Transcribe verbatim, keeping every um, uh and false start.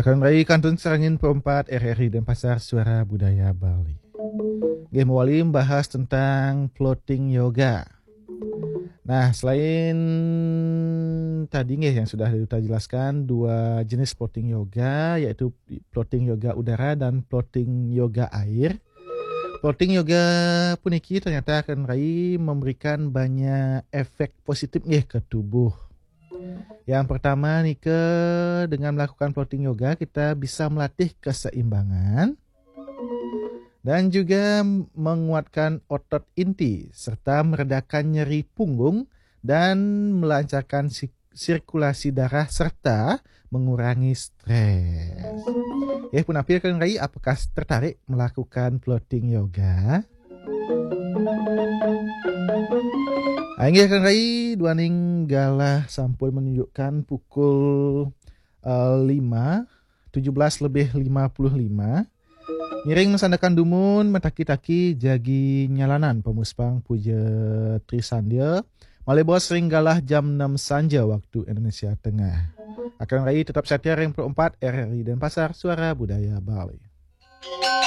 Akan Rai Kantun Serangin Perempat R R I Denpasar Suara Budaya Bali. Game Wali membahas tentang floating yoga. Nah, selain tadi nih yang sudah kita jelaskan dua jenis floating yoga, yaitu floating yoga udara dan floating yoga air. Floating yoga puniki ternyata akan Rai memberikan banyak efek positif nih ke tubuh. Yang pertama nih ke dengan melakukan floating yoga kita bisa melatih keseimbangan dan juga menguatkan otot inti serta meredakan nyeri punggung dan melancarkan sirkulasi darah serta mengurangi stres. Ya, Punapir kan Rai, apakah tertarik melakukan floating yoga? Akhirnya kan Rai duaning galah sampul menunjukkan pukul uh, lima tujuh belas lebih lima puluh lima. Ngiring mesandakan dumun metaki-taki jagi nyalanan pemuspang puja Trisandya. Malebos ring galah jam enam sanja waktu Indonesia Tengah. Akan Rai tetap setia ring perempat R R I Denpasar Suara Budaya Bali.